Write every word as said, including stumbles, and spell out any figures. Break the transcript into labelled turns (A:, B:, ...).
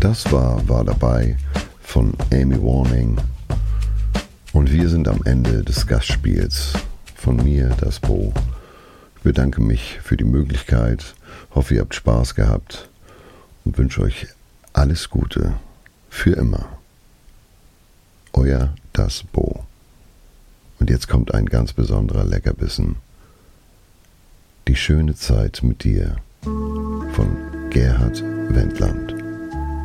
A: Das war War dabei von Amy Warning. Und wir sind am Ende des Gastspiels. Von mir, das Bo. Ich bedanke mich für die Möglichkeit, hoffe, ihr habt Spaß gehabt und wünsche euch alles Gute für immer. Euer Das Bo. Und jetzt kommt ein ganz besonderer Leckerbissen. Die schöne Zeit mit dir von Gerhard Wendland.